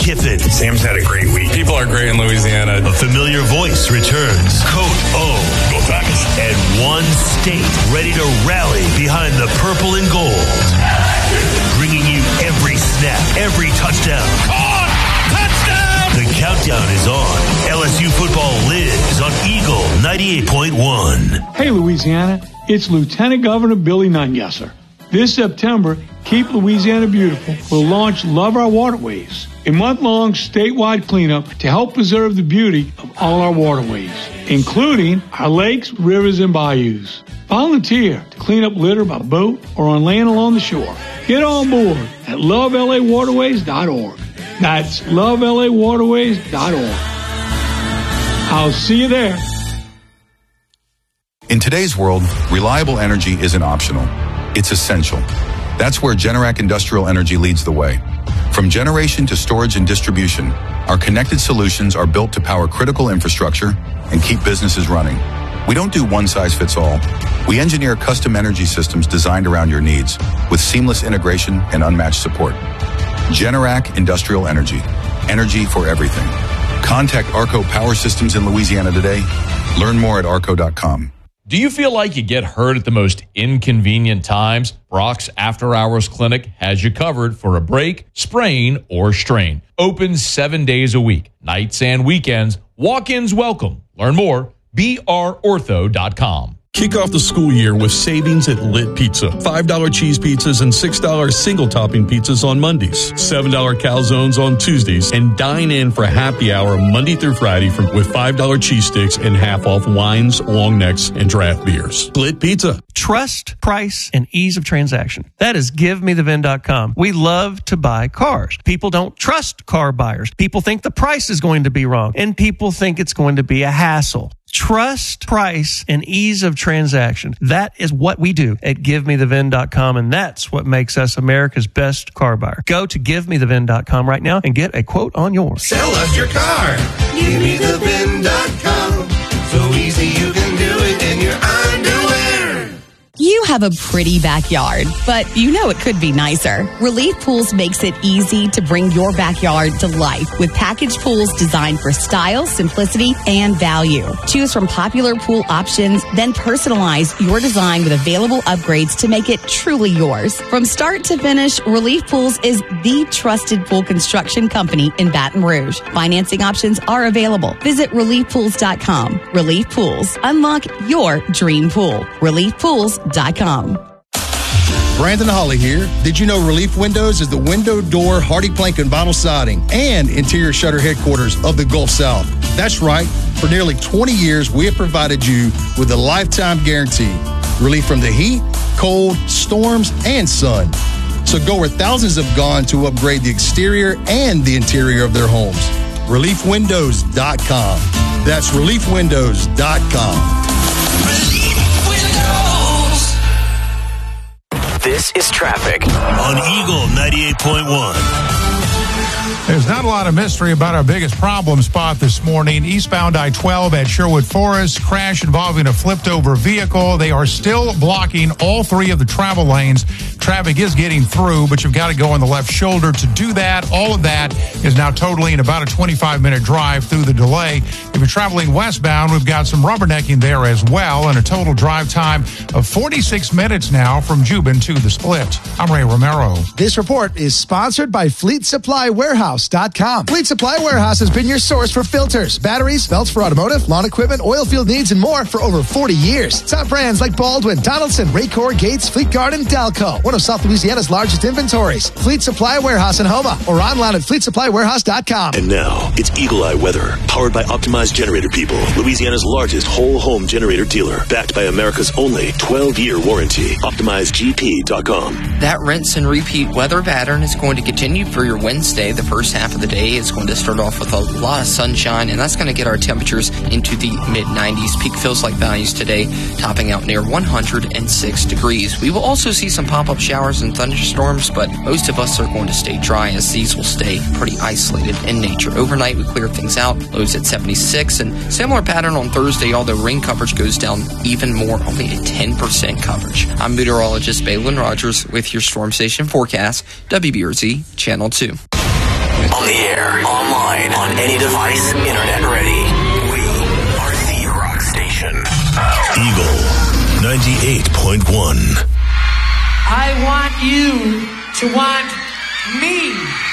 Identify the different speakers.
Speaker 1: Kiffin.
Speaker 2: Sam's had a great week.
Speaker 3: People are great in Louisiana.
Speaker 1: A familiar voice returns. Coat O.
Speaker 2: Go Tigers.
Speaker 1: And one state ready to rally behind the purple and gold. Bringing you every snap, every touchdown. Touchdown! The countdown is on. LSU football lives on Eagle 98.1.
Speaker 4: Hey, Louisiana. It's Lieutenant Governor Billy Nungesser. This September, Keep Louisiana Beautiful will launch Love Our Waterways, a month-long statewide cleanup to help preserve the beauty of all our waterways, including our lakes, rivers, and bayous. Volunteer to clean up litter by boat or on land along the shore. Get on board at lovelawaterways.org. That's lovelawaterways.org. I'll see you there.
Speaker 5: In today's world, reliable energy isn't optional. It's essential. That's where Generac Industrial Energy leads the way. From generation to storage and distribution, our connected solutions are built to power critical infrastructure and keep businesses running. We don't do one size fits all. We engineer custom energy systems designed around your needs with seamless integration and unmatched support. Generac Industrial Energy. Energy for everything. Contact Arco Power Systems in Louisiana today. Learn more at arco.com.
Speaker 6: Do you feel like you get hurt at the most inconvenient times? Brock's After Hours Clinic has you covered for a break, sprain, or strain. Open 7 days a week, nights and weekends. Walk-ins welcome. Learn more, brortho.com.
Speaker 7: Kick off the school year with savings at Lit Pizza. $5 cheese pizzas and $6 single topping pizzas on Mondays. $7 calzones on Tuesdays. And dine in for happy hour Monday through Friday with $5 cheese sticks and half off wines, long necks, and draft beers. Lit Pizza.
Speaker 8: Trust, price, and ease of transaction. That is GiveMeTheVin.com. We love to buy cars. People don't trust car buyers. People think the price is going to be wrong. And people think it's going to be a hassle. Trust, price, and ease of transaction. That is what we do at GiveMeTheVin.com, and that's what makes us America's best car buyer. Go to GiveMeTheVin.com right now and get a quote on yours.
Speaker 9: Sell us your car. GiveMeTheVin.com. So easy you can do it in your underwear.
Speaker 10: You have a pretty backyard, but you know it could be nicer. Relief Pools makes it easy to bring your backyard to life with package pools designed for style, simplicity, and value. Choose from popular pool options, then personalize your design with available upgrades to make it truly yours. From start to finish, Relief Pools is the trusted pool construction company in Baton Rouge. Financing options are available. Visit ReliefPools.com. Relief Pools. Unlock your dream pool. ReliefPools.com.
Speaker 11: Brandon Holly here. Did you know Relief Windows is the window, door, hardy plank, and vinyl siding and interior shutter headquarters of the Gulf South? That's right. For nearly 20 years, we have provided you with a lifetime guarantee. Relief from the heat, cold, storms, and sun. So go where thousands have gone to upgrade the exterior and the interior of their homes. ReliefWindows.com. That's ReliefWindows.com.
Speaker 1: This is traffic on Eagle 98.1.
Speaker 12: There's not a lot of mystery about our biggest problem spot this morning. Eastbound I-12 at Sherwood Forest, crash involving a flipped-over vehicle. They are still blocking all three of the travel lanes. Traffic is getting through, but you've got to go on the left shoulder to do that. All of that is now totaling about a 25-minute drive through the delay. If you're traveling westbound, we've got some rubbernecking there as well, and a total drive time of 46 minutes now from Juban to the Split. I'm Ray Romero.
Speaker 13: This report is sponsored by FleetSupplyWarehouse.com. Fleet Supply Warehouse has been your source for filters, batteries, belts for automotive, lawn equipment, oil field needs, and more for over 40 years. Top brands like Baldwin, Donaldson, Raycor, Gates, Fleet Guard, and Dalco. One of South Louisiana's largest inventories. Fleet Supply Warehouse in Houma or online at FleetSupplyWarehouse.com.
Speaker 1: And now, it's Eagle Eye Weather, powered by Optimized Generator People, Louisiana's largest whole home generator dealer, backed by America's only 12-year warranty. OptimizeGP.com.
Speaker 14: That rinse and repeat weather pattern is going to continue for your Wednesday. The first half of the day is going to start off with a lot of sunshine, and that's going to get our temperatures into the mid-90s. Peak feels-like values today topping out near 106 degrees. We will also see some pop-up showers and thunderstorms, but most of us are going to stay dry as these will stay pretty isolated in nature. Overnight, we clear things out, lows at 76, and similar pattern on Thursday, although rain coverage goes down even more, only a 10% coverage. I'm meteorologist Balin Rogers with your Storm Station forecast, WBRZ Channel 2.
Speaker 1: On the air, online, on any device, internet ready. We are the rock station. Eagle 98.1.
Speaker 3: I want you to want me.